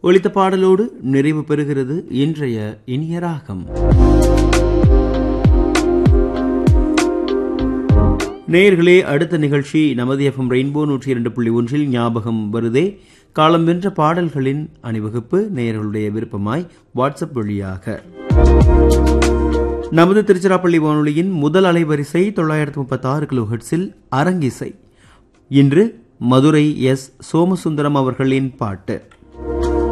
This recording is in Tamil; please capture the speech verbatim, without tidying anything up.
ஒலித்த பாடலோடு நிறைவு பெறுகிறது இன்றைய இனிய ராகம். நேயர்களே, அடுத்த நிகழ்ச்சி நமது எஃப்எம் ரெயின்போ நூற்றி இரண்டு புள்ளி ஒன்றில் ஞாபகம் வருதே. காலம் வென்ற பாடல்களின் அணிவகுப்பு நேயர்களுடைய விருப்பமாய் வாட்ஸ்அப் வழியாக. நமது திருச்சிராப்பள்ளி வானொலியின் முதல் அலைவரிசை தொள்ளாயிரத்து முப்பத்தி ஆறு கிலோ ஹெர்ட்ஸில் அரங்கிசை. இன்று மதுரை எஸ் சோமசுந்தரம் அவர்களின் பாட்டு.